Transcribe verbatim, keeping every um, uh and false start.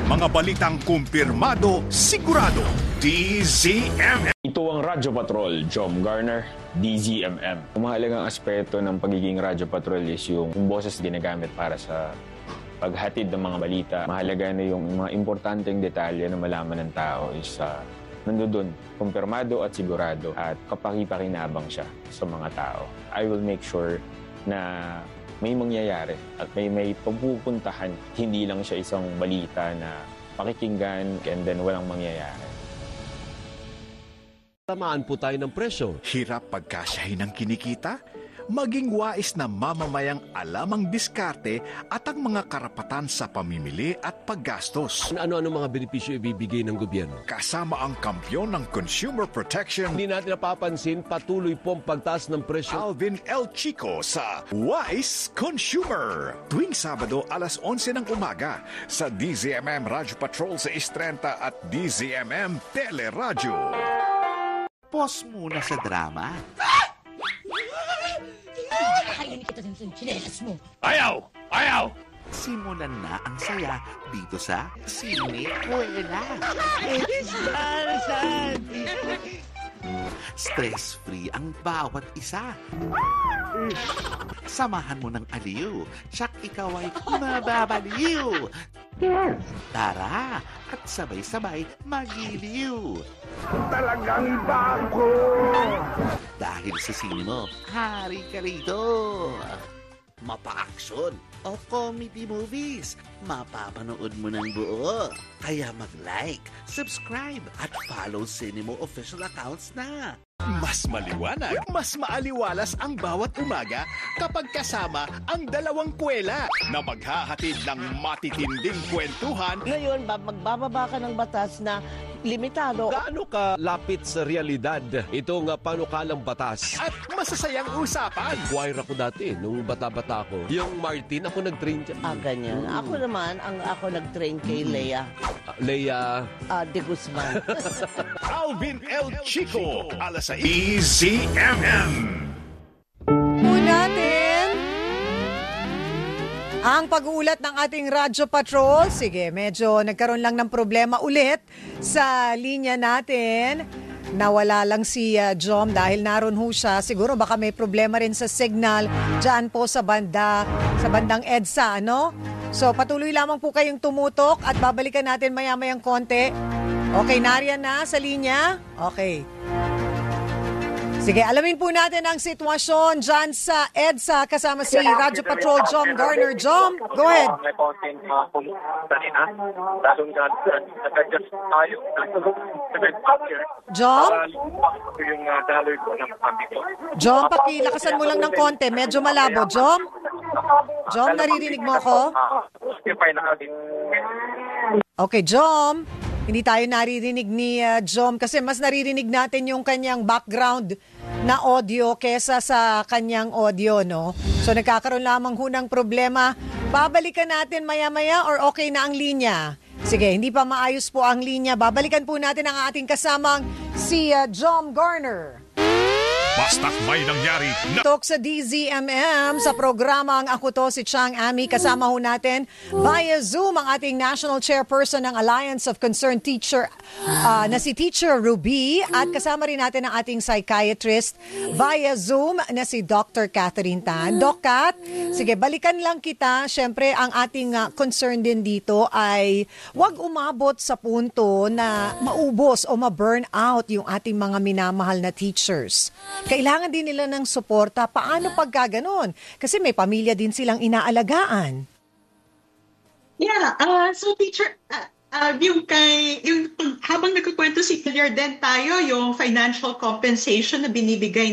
Mga balitang kumpirmado, sigurado. D Z M M. Ito ang Radyo Patrol, Jom Garner, D Z M M. Ang mahalagang aspeto ng pagiging Radyo Patrol is yung, yung boses ginagamit para sa paghatid ng mga balita. Mahalaga na yung mga importanteng detalye na malaman ng tao is uh, nandoon, kumpirmado at sigurado at kapakipakinabang siya sa mga tao. I will make sure na may mangyayari at may may pagpupuntahan. Hindi lang siya isang balita na pakikinggan and then walang mangyayari. Tamaan po tayo ng presyo. Hirap pagkasyahin ng kinikita? Maging wais na mamamayang alam ang diskarte at ang mga karapatan sa pamimili at paggastos. Ano-ano mga benepisyo ibibigay ng gobyerno? Kasama ang kampyon ng consumer protection, Hindi natin napapansin, patuloy pong pagtaas ng presyo. Alvin L. Chico sa Wise Consumer. Tuwing Sabado, alas onse ng umaga sa D Z M M Radyo Patrol sa Istrenta at D Z M M Teleradyo. Pause muna sa drama. Kakainin kita sa chinelas mo. Ayaw! Ayaw! Simulan na ang saya dito sa Sine Kuwela. Stress-free ang bawat isa. Samahan mo ng aliw. Tsak ikaw ay mababaliw. Tara at sabay-sabay magiliw. Talagang bago! Dahil sa sine mo, hari ka rito. Mapa-action o comedy movies, mapapanood mo ng buo. Kaya mag-like, subscribe at follow Cinemo official accounts na. Mas maliwanag, mas maaliwalas ang bawat umaga kapag kasama ang dalawang kwela na maghahatid ng matitinding kwentuhan. Ngayon, magbababa ka ng batas na limitado. Gaano ka lapit sa realidad itong uh, panukalang batas? At masasayang usapan. Choir ako dati, nung bata-bata ko. Yung Martin, ako nag-train dyan. Ah, ganyan. Ako naman, ang ako nag-train kay Lea Uh, Leia. uh, de Guzman. Alvin L. Chico, alas sa D Z M M. Po natin ang pag-uulat ng ating Radyo Patrol. Sige, medyo nagkaroon lang ng problema ulit sa linya natin. Nawala lang si uh, Jom dahil naroon ho siya. Siguro baka may problema rin sa signal dyan po sa banda, sa bandang EDSA, ano? So patuloy lamang po kayong tumutok at babalikan natin maya-mayang konti. Okay, nariyan na sa linya? Okay. Sige, alamin po natin ang sitwasyon dyan sa EDSA kasama si Radyo Patrol Jom Garner. Jom, go ahead. May konting mga pumunta kanina. Lalong nag-adjust tayo. Jom? Yung daloy ko ng kami ko. Jom, pakilakasan mo lang ng konti. Medyo malabo. Jom? Jom, naririnig mo ako? Okay, Jom. Hindi tayo naririnig ni uh, Jom kasi mas naririnig natin yung kanyang background na audio kesa sa kanyang audio, no? So nagkakaroon lamang ho ng problema. Babalikan natin maya-maya or okay na ang linya? Sige, hindi pa maayos po ang linya. Babalikan po natin ang ating kasamang si uh, Jom Garner. Basta't may nangyari na... Talk sa D Z M M sa programang Ako To si Chang Ami. Kasama ho natin via Zoom ang ating National Chairperson ng Alliance of Concerned Teacher uh, na si Teacher Ruby at kasama rin natin ang ating psychiatrist via Zoom na si Doctor Catherine Tan. Doc Cat, sige, balikan lang kita. Siyempre, ang ating uh, concern din dito ay wag umabot sa punto na maubos o ma-burn out yung ating mga minamahal na teachers. Kailangan din nila ng suporta. Paano pagka ganon? Kasi may pamilya din silang inaalagaan. Yeah, uh, so teacher, uh, uh, yung kay, yung habang nagkukwento si Clear din tayo, yung financial compensation na binibigay